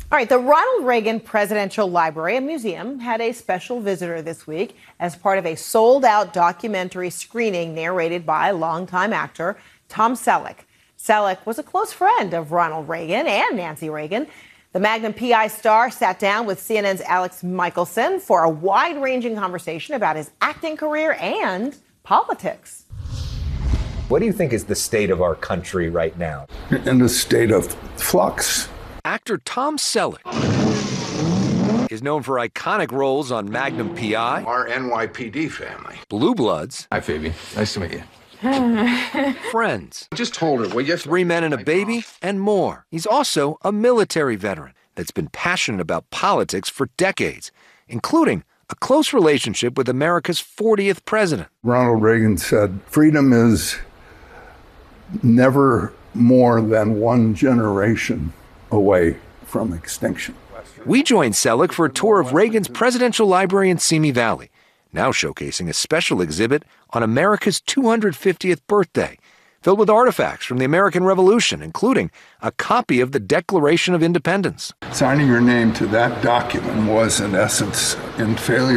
All right, the Ronald Reagan Presidential Library and Museum had a special visitor this week as part of a sold-out documentary screening narrated by longtime actor Tom Selleck. Selleck was a close friend of Ronald Reagan and Nancy Reagan. The Magnum PI star sat down with CNN's Alex Michelson for a wide-ranging conversation about his acting career and politics. What do you think is the state of our country right now? In a state of flux. Actor Tom Selleck is known for iconic roles on Magnum PI, Our NYPD family. Blue Bloods, Hi, Phoebe. Nice to meet you. Friends, Just told her, will you? 3 Men and a Baby, and more. He's also a military veteran that's been passionate about politics for decades, including a close relationship with America's 40th president. Ronald Reagan said, freedom is never more than one generation away from extinction. We joined Selleck for a tour of Reagan's presidential library in Simi Valley, now showcasing a special exhibit on America's 250th birthday, filled with artifacts from the American Revolution, including a copy of the Declaration of Independence. Signing your name to that document was, in essence, in failure